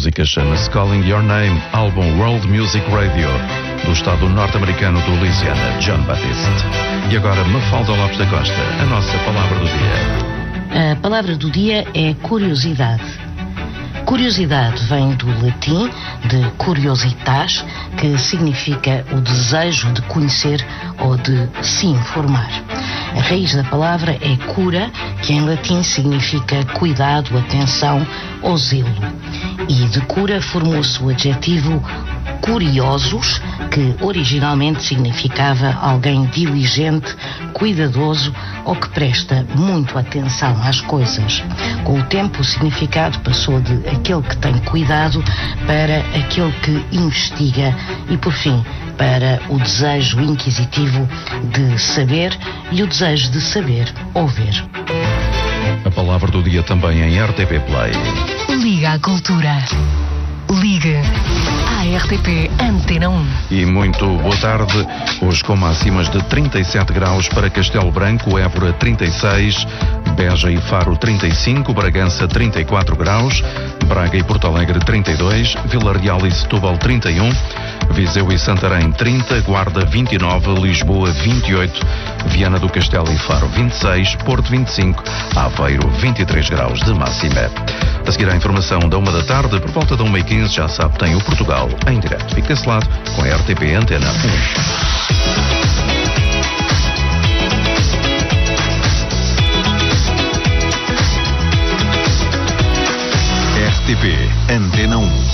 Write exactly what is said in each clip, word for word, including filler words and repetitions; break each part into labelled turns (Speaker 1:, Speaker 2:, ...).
Speaker 1: música chama-se Calling Your Name, álbum World Music Radio, do estado norte-americano do Louisiana, John Baptiste. E agora, Mafalda Lopes da Costa, a nossa palavra do dia.
Speaker 2: A palavra do dia é curiosidade. Curiosidade vem do latim, de curiositas, que significa o desejo de conhecer ou de se informar. A raiz da palavra é cura, que em latim significa cuidado, atenção ou zelo. E de cura formou-se o adjetivo curiosos, que originalmente significava alguém diligente, cuidadoso ou que presta muito atenção às coisas. Com o tempo, o significado passou de aquele que tem cuidado para aquele que investiga e, por fim, para o desejo inquisitivo de saber e o desejo de saber ouvir.
Speaker 1: A palavra do dia também em R T P Play.
Speaker 3: Liga à Cultura. Ligue à R T P Antena um.
Speaker 1: E muito boa tarde. Hoje com máximas de trinta e sete graus para Castelo Branco, Évora trinta e seis, Beja e Faro trinta e cinco, Bragança trinta e quatro graus, Braga e Porto Alegre trinta e dois, Vila Real e Setúbal trinta e um, Viseu e Santarém trinta, Guarda vinte e nove, Lisboa vinte e oito, Viana do Castelo e Faro vinte e seis, Porto vinte e cinco, Aveiro vinte e três graus de máxima. A seguir à informação da uma da tarde, por volta da uma e quinze, já sabe, tem o Portugal em direto. Fique desse lado com a R T P Antena um. R T P Antena um.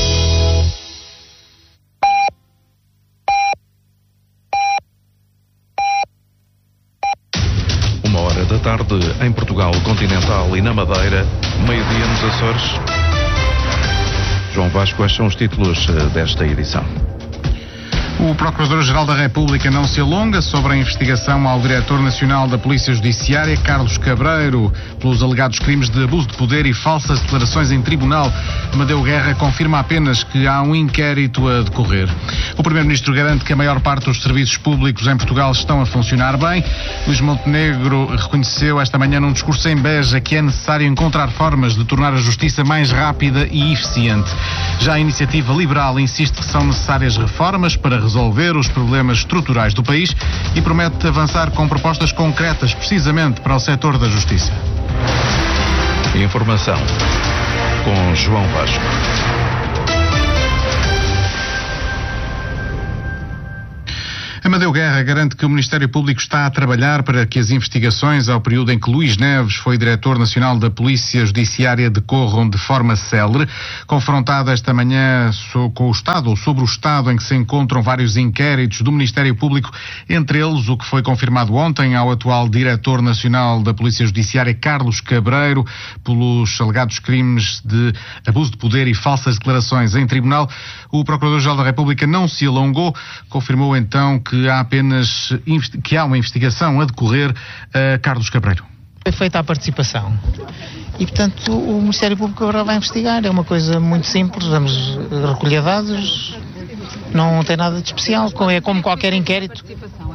Speaker 1: Uma hora da tarde em Portugal continental e na Madeira, meio-dia nos Açores. João Vasco, quais são os títulos desta edição?
Speaker 4: O Procurador-Geral da República não se alonga sobre a investigação ao Diretor Nacional da Polícia Judiciária, Carlos Cabreiro, pelos alegados crimes de abuso de poder e falsas declarações em tribunal. Amadeu Guerra confirma apenas que há um inquérito a decorrer. O Primeiro-Ministro garante que a maior parte dos serviços públicos em Portugal estão a funcionar bem. Luís Montenegro reconheceu esta manhã num discurso em Beja que é necessário encontrar formas de tornar a justiça mais rápida e eficiente. Já a Iniciativa Liberal insiste que são necessárias reformas para resolver os problemas estruturais do país e promete avançar com propostas concretas precisamente para o setor da justiça.
Speaker 1: Informação com João Vasco.
Speaker 4: Amadeu Guerra garante que o Ministério Público está a trabalhar para que as investigações ao período em que Luís Neves foi Diretor Nacional da Polícia Judiciária decorram de forma célere. Confrontado esta manhã com o Estado, ou sobre o Estado em que se encontram vários inquéritos do Ministério Público, entre eles o que foi confirmado ontem ao atual Diretor Nacional da Polícia Judiciária, Carlos Cabreiro, pelos alegados crimes de abuso de poder e falsas declarações em tribunal. O Procurador-Geral da República não se alongou, confirmou então que que há apenas que há uma investigação a decorrer a Carlos Cabreiro.
Speaker 5: Foi feita a participação e, portanto, o Ministério Público agora vai investigar. É uma coisa muito simples, vamos recolher dados, não tem nada de especial, é como qualquer inquérito.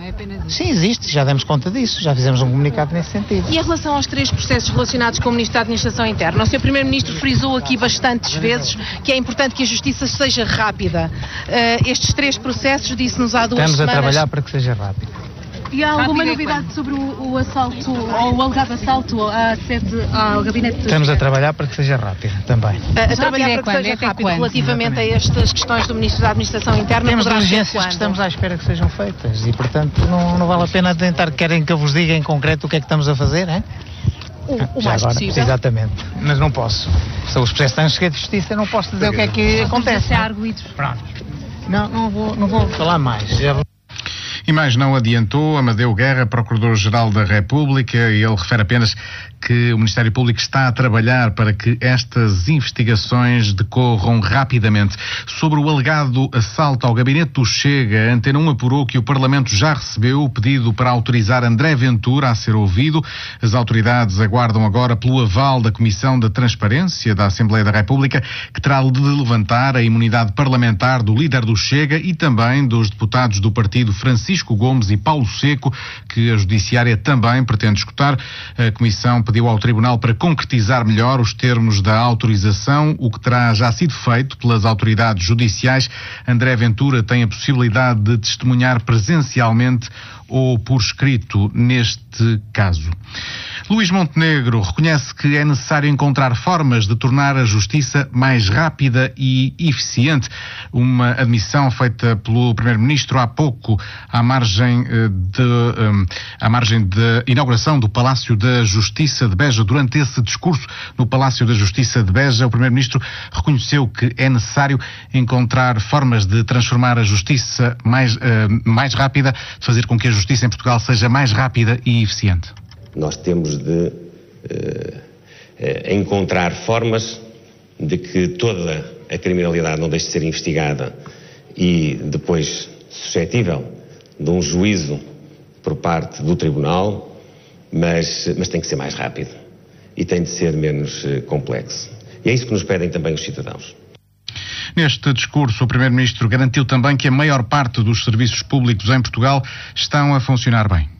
Speaker 5: Sim, existe, já demos conta disso, já fizemos um comunicado nesse sentido.
Speaker 6: E em relação aos três processos relacionados com o Ministro da Administração Interna, o senhor Primeiro-Ministro frisou aqui bastantes vezes que é importante que a justiça seja rápida. Uh, estes três processos, disse-nos há duas
Speaker 5: Estamos
Speaker 6: semanas...
Speaker 5: Estamos a trabalhar para que seja rápido.
Speaker 7: E há alguma novidade sobre o, o assalto, ou o alegado assalto à sede, ao gabinete do...
Speaker 5: Estamos a trabalhar para que seja rápido, também.
Speaker 6: A, a trabalhar para que seja rápido relativamente a estas questões do Ministro da Administração Interna.
Speaker 5: Temos diligências que estamos à espera que sejam feitas e, portanto, não, não vale a pena tentar, querem que eu vos diga em concreto o que é que estamos a fazer, hein?
Speaker 6: O, o mais
Speaker 5: agora,
Speaker 6: possível.
Speaker 5: Exatamente, mas não posso. São os processos estão cheios de justiça, não posso dizer o que é que acontece. Pronto. Não, não vou, não vou falar mais. Já...
Speaker 4: E mais não adiantou Amadeu Guerra, Procurador-Geral da República, e ele refere apenas que o Ministério Público está a trabalhar para que estas investigações decorram rapidamente. Sobre o alegado assalto ao gabinete do Chega, a Antena um apurou que o Parlamento já recebeu o pedido para autorizar André Ventura a ser ouvido. As autoridades aguardam agora pelo aval da Comissão da Transparência da Assembleia da República, que terá de levantar a imunidade parlamentar do líder do Chega e também dos deputados do partido Francisco Gomes e Paulo Seco, que a Judiciária também pretende escutar. A Comissão pediu ao Tribunal para concretizar melhor os termos da autorização, o que terá já sido feito pelas autoridades judiciais. André Ventura tem a possibilidade de testemunhar presencialmente ou por escrito neste caso. Luís Montenegro reconhece que é necessário encontrar formas de tornar a justiça mais rápida e eficiente. Uma admissão feita pelo Primeiro-Ministro há pouco, à margem de, um, à margem da inauguração do Palácio da Justiça de Beja. Durante esse discurso no Palácio da Justiça de Beja, o Primeiro-Ministro reconheceu que é necessário encontrar formas de transformar a justiça mais, uh, mais rápida, de fazer com que a justiça em Portugal seja mais rápida e eficiente.
Speaker 8: Nós temos de uh, encontrar formas de que toda a criminalidade não deixe de ser investigada e depois suscetível de um juízo por parte do Tribunal, mas, mas tem que ser mais rápido e tem de ser menos uh, complexo. E é isso que nos pedem também os cidadãos.
Speaker 4: Neste discurso, o Primeiro-Ministro garantiu também que a maior parte dos serviços públicos em Portugal estão a funcionar bem.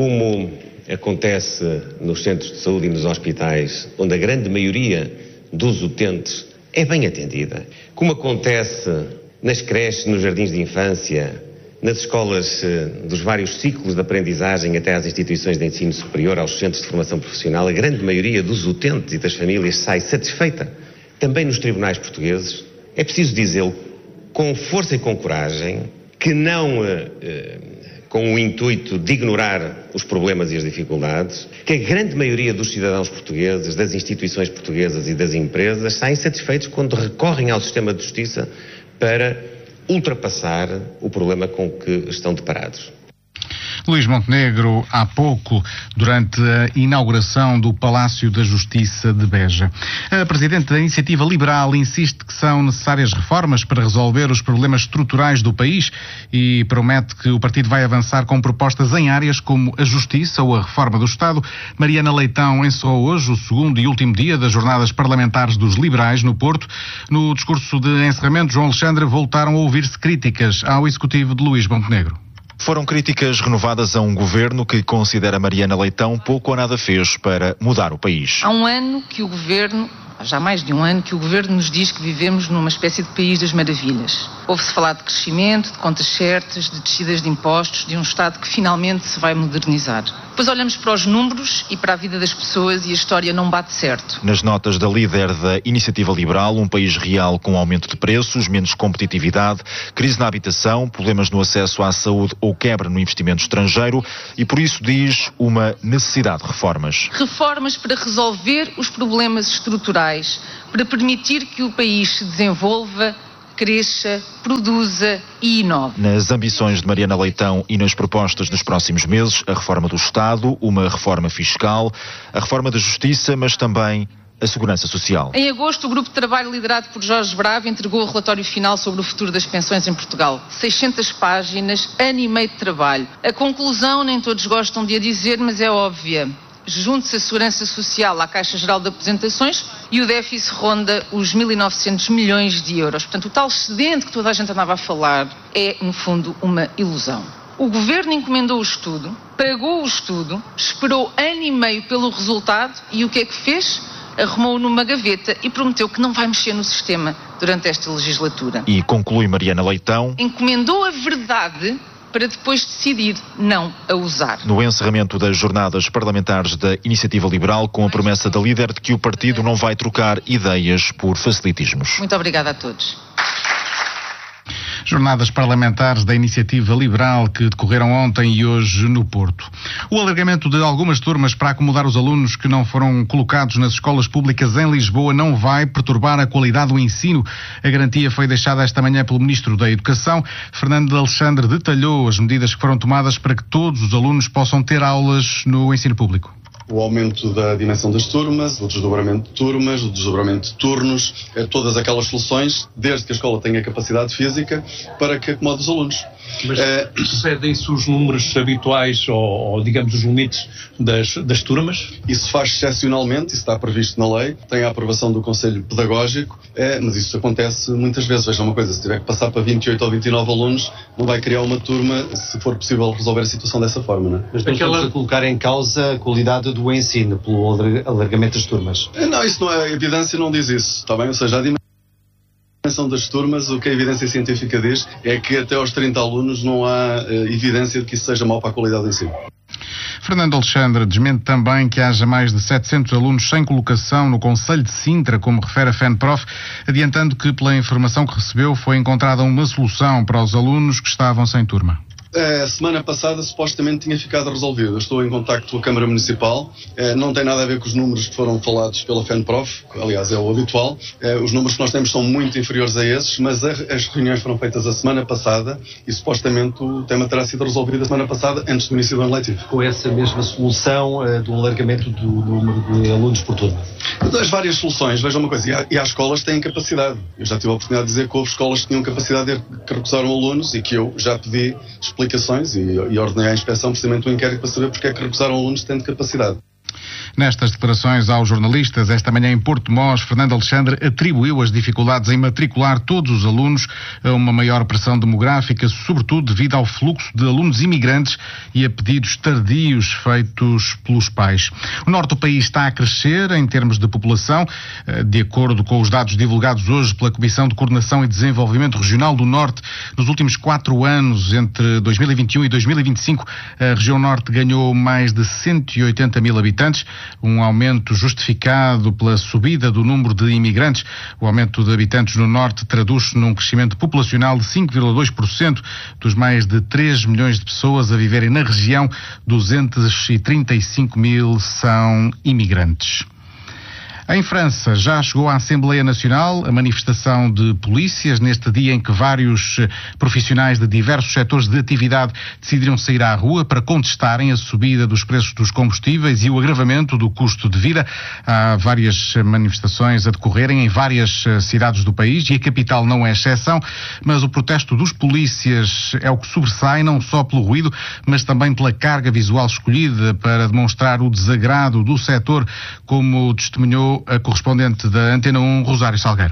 Speaker 8: Como acontece nos centros de saúde e nos hospitais, onde a grande maioria dos utentes é bem atendida, como acontece nas creches, nos jardins de infância, nas escolas dos vários ciclos de aprendizagem até às instituições de ensino superior, aos centros de formação profissional, a grande maioria dos utentes e das famílias sai satisfeita. Também nos tribunais portugueses, é preciso dizê-lo com força e com coragem, que não eh, com o intuito de ignorar os problemas e as dificuldades, que a grande maioria dos cidadãos portugueses, das instituições portuguesas e das empresas saem satisfeitos quando recorrem ao sistema de justiça para ultrapassar o problema com que estão deparados.
Speaker 4: Luís Montenegro, há pouco, durante a inauguração do Palácio da Justiça de Beja. A Presidente da Iniciativa Liberal insiste que são necessárias reformas para resolver os problemas estruturais do país e promete que o partido vai avançar com propostas em áreas como a justiça ou a reforma do Estado. Mariana Leitão encerrou hoje o segundo e último dia das jornadas parlamentares dos liberais no Porto. No discurso de encerramento, João Alexandre, voltaram a ouvir-se críticas ao executivo de Luís Montenegro.
Speaker 9: Foram críticas renovadas a um governo que considera Mariana Leitão pouco ou nada fez para mudar o país.
Speaker 10: Há um ano que o governo, já mais de um ano, que o governo nos diz que vivemos numa espécie de país das maravilhas. Ouve-se falar de crescimento, de contas certas, de descidas de impostos, de um Estado que finalmente se vai modernizar. Depois olhamos para os números e para a vida das pessoas e a história não bate certo.
Speaker 9: Nas notas da líder da Iniciativa Liberal, um país real com aumento de preços, menos competitividade, crise na habitação, problemas no acesso à saúde ou quebra no investimento estrangeiro e, por isso, diz uma necessidade de reformas.
Speaker 10: Reformas para resolver os problemas estruturais, para permitir que o país se desenvolva, cresça, produza e inove.
Speaker 9: Nas ambições de Mariana Leitão e nas propostas dos próximos meses, a reforma do Estado, uma reforma fiscal, a reforma da Justiça, mas também a segurança social.
Speaker 10: Em agosto, o grupo de trabalho liderado por Jorge Bravo entregou o relatório final sobre o futuro das pensões em Portugal. seiscentas páginas, ano e meio de trabalho. A conclusão nem todos gostam de a dizer, mas é óbvia. Junte-se a Segurança Social à Caixa Geral de Apresentações e o déficit ronda os mil e novecentos milhões de euros. Portanto, o tal excedente que toda a gente andava a falar é, no fundo, uma ilusão. O Governo encomendou o estudo, pagou o estudo, esperou ano e meio pelo resultado e o que é que fez? Arrumou-o numa gaveta e prometeu que não vai mexer no sistema durante esta legislatura.
Speaker 9: E conclui Mariana Leitão.
Speaker 10: Encomendou a verdade para depois decidir não a usar.
Speaker 9: No encerramento das jornadas parlamentares da Iniciativa Liberal, com a promessa da líder de que o partido não vai trocar ideias por facilitismos.
Speaker 10: Muito obrigada a todos.
Speaker 4: Jornadas parlamentares da Iniciativa Liberal que decorreram ontem e hoje no Porto. O alargamento de algumas turmas para acomodar os alunos que não foram colocados nas escolas públicas em Lisboa não vai perturbar a qualidade do ensino. A garantia foi deixada esta manhã pelo Ministro da Educação. Fernando Alexandre detalhou as medidas que foram tomadas para que todos os alunos possam ter aulas no ensino público.
Speaker 11: O aumento da dimensão das turmas, o desdobramento de turmas, o desdobramento de turnos, todas aquelas soluções, desde que a escola tenha capacidade física, para que acomode os alunos.
Speaker 12: Mas uh, excedem-se os números habituais ou, ou, digamos, os limites das, das turmas?
Speaker 11: Isso faz excepcionalmente, isso está previsto na lei, tem a aprovação do Conselho Pedagógico, é, mas isso acontece muitas vezes. Veja uma coisa, se tiver que passar para vinte e oito ou vinte e nove alunos, não vai criar uma turma se for possível resolver a situação dessa forma, não é?
Speaker 13: Mas não Aquela... estamos a colocar em causa a qualidade do ensino pelo alargamento das turmas?
Speaker 11: Não, isso não é, a evidência não diz isso, está bem? Ou seja, a dimensão das turmas, o que a evidência científica diz é que até aos trinta alunos não há uh, evidência de que isso seja mau para a qualidade do ensino.
Speaker 4: Fernando Alexandre desmente também que haja mais de setecentos alunos sem colocação no Conselho de Sintra, como refere a FENPROF, adiantando que, pela informação que recebeu, foi encontrada uma solução para os alunos que estavam sem turma.
Speaker 11: A semana passada supostamente tinha ficado resolvido. Eu estou em contacto com a Câmara Municipal, não tem nada a ver com os números que foram falados pela FENPROF, aliás é o habitual. Os números que nós temos são muito inferiores a esses, mas as reuniões foram feitas a semana passada e supostamente o tema terá sido resolvido a semana passada, antes do início do ano letivo.
Speaker 13: Com essa mesma solução uh, do alargamento do número de alunos por turma?
Speaker 11: Das várias soluções, veja uma coisa, e há, e há escolas que têm capacidade. Eu já tive a oportunidade de dizer que houve escolas que tinham capacidade de que recusaram alunos e que eu já pedi explicações e, e ordenei à inspeção precisamente um inquérito para saber porque é que recusaram alunos tendo capacidade.
Speaker 4: Nestas declarações aos jornalistas, esta manhã em Porto Mós, Fernando Alexandre atribuiu as dificuldades em matricular todos os alunos a uma maior pressão demográfica, sobretudo devido ao fluxo de alunos imigrantes e a pedidos tardios feitos pelos pais. O norte do país está a crescer em termos de população. De acordo com os dados divulgados hoje pela Comissão de Coordenação e Desenvolvimento Regional do Norte, nos últimos quatro anos, entre dois mil e vinte e um e dois mil e vinte e cinco, a região norte ganhou mais de cento e oitenta mil habitantes, um aumento justificado pela subida do número de imigrantes. O aumento de habitantes no norte traduz-se num crescimento populacional de cinco vírgula dois por cento dos mais de três milhões de pessoas a viverem na região. duzentos e trinta e cinco mil são imigrantes. Em França, já chegou à Assembleia Nacional a manifestação de polícias neste dia em que vários profissionais de diversos setores de atividade decidiram sair à rua para contestarem a subida dos preços dos combustíveis e o agravamento do custo de vida. Há várias manifestações a decorrerem em várias cidades do país e a capital não é exceção, mas o protesto dos polícias é o que sobressai não só pelo ruído, mas também pela carga visual escolhida para demonstrar o desagrado do setor, como testemunhou a correspondente da Antena um, Rosário Salgueiro.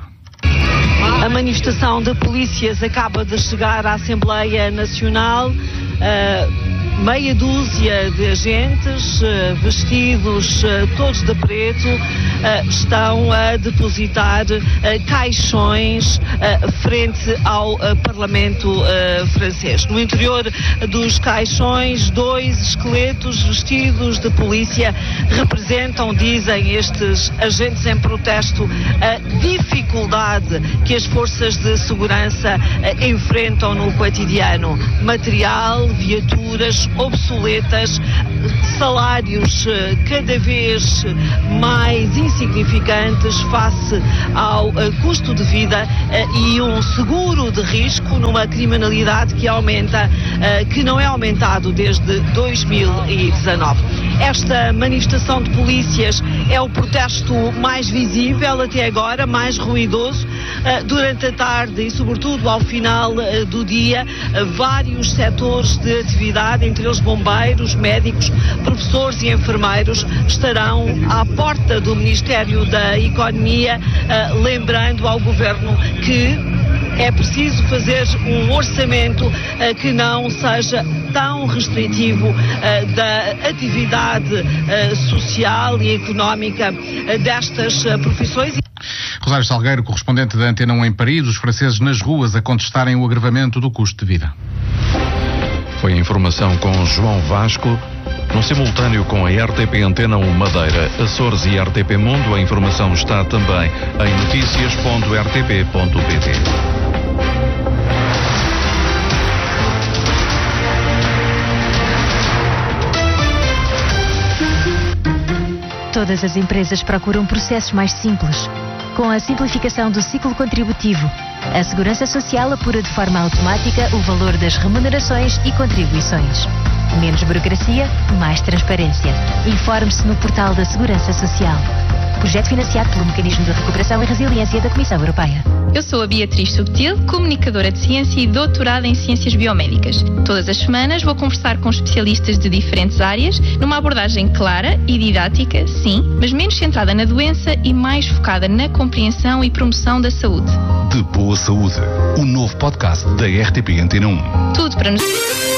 Speaker 14: A manifestação de polícias acaba de chegar à Assembleia Nacional. Uh... Meia dúzia de agentes uh, vestidos uh, todos de preto uh, estão a depositar uh, caixões uh, frente ao uh, Parlamento uh, francês. No interior dos caixões, dois esqueletos vestidos de polícia representam, dizem estes agentes em protesto, a dificuldade que as forças de segurança uh, enfrentam no cotidiano. Material, viaturas obsoletas, salários cada vez mais insignificantes face ao custo de vida e um seguro de risco numa criminalidade que aumenta, que não é aumentado desde dois mil e dezanove. Esta manifestação de polícias é o protesto mais visível até agora, mais ruidoso. Durante a tarde e sobretudo ao final do dia, vários setores de atividade, entre eles bombeiros, médicos, professores e enfermeiros, estarão à porta do Ministério da Economia, lembrando ao Governo que é preciso fazer um orçamento uh, que não seja tão restritivo uh, da atividade uh, social e económica uh, destas uh, profissões.
Speaker 4: Rosário Salgueiro, correspondente da Antena um em Paris, os franceses nas ruas a contestarem o agravamento do custo de vida.
Speaker 1: Foi a informação com João Vasco. No simultâneo com a R T P Antena um Madeira, Açores e R T P Mundo, a informação está também em notícias ponto r t p ponto p t.
Speaker 15: Todas as empresas procuram processos mais simples. Com a simplificação do ciclo contributivo, a Segurança Social apura de forma automática o valor das remunerações e contribuições. Menos burocracia, mais transparência. Informe-se no portal da Segurança Social. Projeto financiado pelo Mecanismo de Recuperação e Resiliência da Comissão Europeia.
Speaker 16: Eu sou a Beatriz Subtil, comunicadora de ciência e doutorada em ciências biomédicas. Todas as semanas vou conversar com especialistas de diferentes áreas, numa abordagem clara e didática, sim, mas menos centrada na doença e mais focada na compreensão e promoção da saúde.
Speaker 17: De Boa Saúde, o novo podcast da R T P Antena um.
Speaker 16: Tudo para nos...